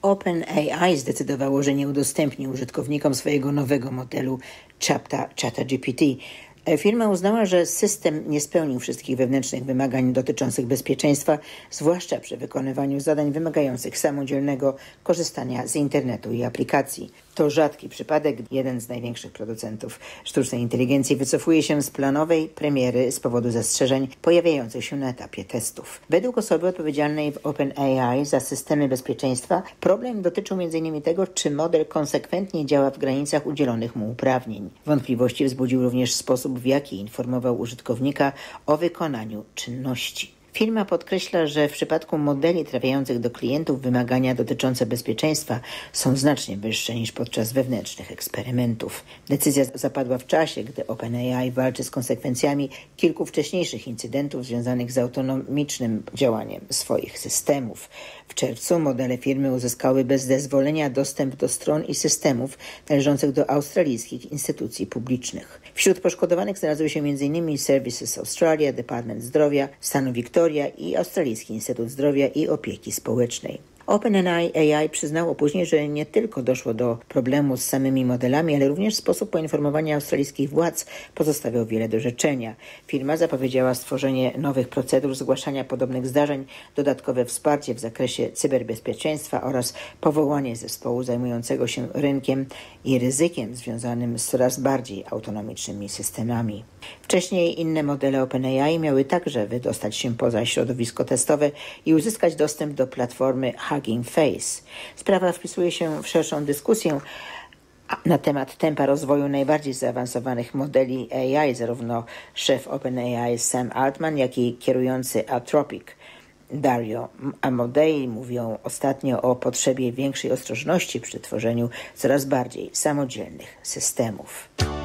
OpenAI zdecydowało, że nie udostępni użytkownikom swojego nowego modelu ChatGPT. Firma uznała, że system nie spełnił wszystkich wewnętrznych wymagań dotyczących bezpieczeństwa, zwłaszcza przy wykonywaniu zadań wymagających samodzielnego korzystania z internetu i aplikacji. To rzadki przypadek. Jeden z największych producentów sztucznej inteligencji wycofuje się z planowej premiery z powodu zastrzeżeń pojawiających się na etapie testów. Według osoby odpowiedzialnej w OpenAI za systemy bezpieczeństwa problem dotyczył m.in. tego, czy model konsekwentnie działa w granicach udzielonych mu uprawnień. Wątpliwości wzbudził również sposób, w jaki informował użytkownika o wykonaniu czynności. Firma podkreśla, że w przypadku modeli trafiających do klientów wymagania dotyczące bezpieczeństwa są znacznie wyższe niż podczas wewnętrznych eksperymentów. Decyzja zapadła w czasie, gdy OpenAI walczy z konsekwencjami kilku wcześniejszych incydentów związanych z autonomicznym działaniem swoich systemów. W czerwcu modele firmy uzyskały bez zezwolenia dostęp do stron i systemów należących do australijskich instytucji publicznych. Wśród poszkodowanych znalazły się m.in. Services Australia, Departament Zdrowia stanu Victoria i Australijski Instytut Zdrowia i Opieki Społecznej. OpenAI przyznało później, że nie tylko doszło do problemu z samymi modelami, ale również sposób poinformowania australijskich władz pozostawiał wiele do życzenia. Firma zapowiedziała stworzenie nowych procedur zgłaszania podobnych zdarzeń, dodatkowe wsparcie w zakresie cyberbezpieczeństwa oraz powołanie zespołu zajmującego się rynkiem i ryzykiem związanym z coraz bardziej autonomicznymi systemami. Wcześniej inne modele OpenAI miały także wydostać się poza środowisko testowe i uzyskać dostęp do platformy Hugging Face. Sprawa wpisuje się w szerszą dyskusję na temat tempa rozwoju najbardziej zaawansowanych modeli AI. Zarówno szef OpenAI Sam Altman, jak i kierujący Anthropic Dario Amodei mówią ostatnio o potrzebie większej ostrożności przy tworzeniu coraz bardziej samodzielnych systemów.